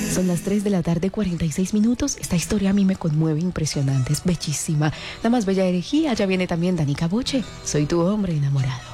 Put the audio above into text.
Son las 3 de la tarde, 46 minutos. Esta historia a mí me conmueve impresionante, es bellísima. La más bella herejía, ya viene también Dani Caboche. Soy tu hombre enamorado.